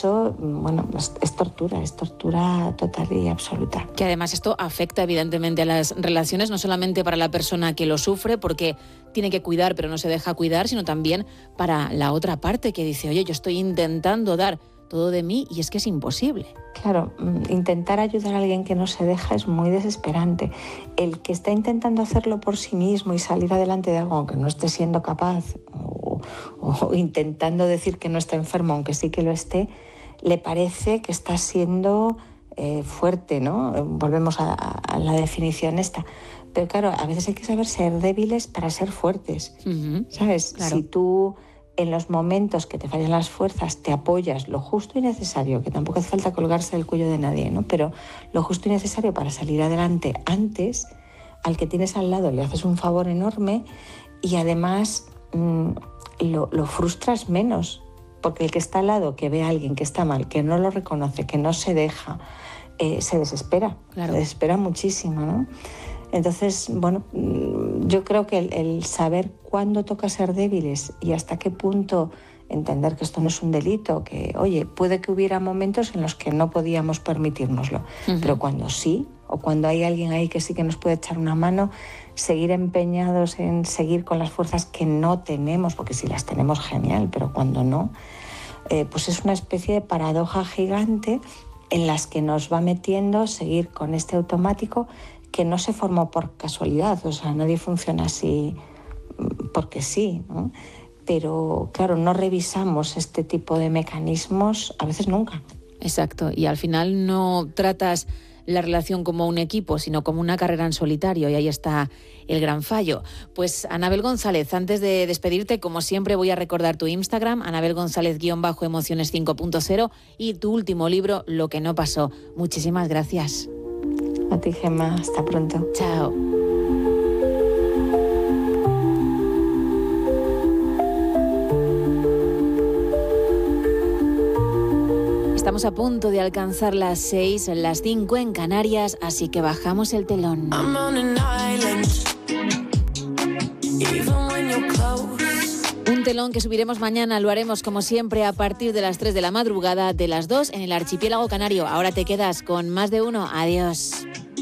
eso, bueno, es tortura total y absoluta. Que además esto afecta evidentemente a las relaciones, no solamente para la persona que lo sufre, porque tiene que cuidar pero no se deja cuidar, sino también para la otra parte que dice, oye, yo estoy intentando dar todo de mí y es que es imposible. Claro, intentar ayudar a alguien que no se deja es muy desesperante. El que está intentando hacerlo por sí mismo y salir adelante de algo aunque no esté siendo capaz, o intentando decir que no está enfermo aunque sí que lo esté, le parece que está siendo fuerte, ¿no? Volvemos a la definición esta. Pero claro, a veces hay que saber ser débiles para ser fuertes, ¿sabes? Claro. Si tú en los momentos que te fallan las fuerzas te apoyas lo justo y necesario, que tampoco hace falta colgarse del cuello de nadie, ¿no? Pero lo justo y necesario para salir adelante antes, al que tienes al lado le haces un favor enorme y además lo frustras menos, porque el que está al lado, que ve a alguien que está mal, que no lo reconoce, que no se deja, se desespera, Claro. se desespera muchísimo, ¿no? Entonces, bueno, yo creo que el saber cuándo toca ser débiles y hasta qué punto entender que esto no es un delito, que, oye, puede que hubiera momentos en los que no podíamos permitírnoslo, pero cuando sí, o cuando hay alguien ahí que sí que nos puede echar una mano, seguir empeñados en seguir con las fuerzas que no tenemos, porque si las tenemos, genial, pero cuando no, pues es una especie de paradoja gigante en las que nos va metiendo seguir con este automático que no se formó por casualidad, o sea, nadie funciona así porque sí, ¿no? Pero claro, no revisamos este tipo de mecanismos a veces nunca. Exacto, y al final no tratas la relación como un equipo, sino como una carrera en solitario, y ahí está el gran fallo. Pues Anabel González, antes de despedirte, como siempre voy a recordar tu Instagram, Anabel González_emociones 5.0 y tu último libro, Lo que no pasó. Muchísimas gracias. A ti, Gemma, hasta pronto. Chao. Estamos a punto de alcanzar las 6, las 5 en Canarias, así que bajamos el telón. Un telón que subiremos mañana, lo haremos como siempre a partir de las 3 de la madrugada, de las 2 en el archipiélago canario. Ahora te quedas con Más de Uno. Adiós.